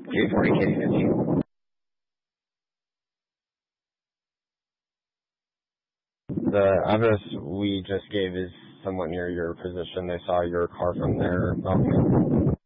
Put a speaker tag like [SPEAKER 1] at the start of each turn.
[SPEAKER 1] 240 KD15. The address we just gave is somewhat near your position. They saw your car from there.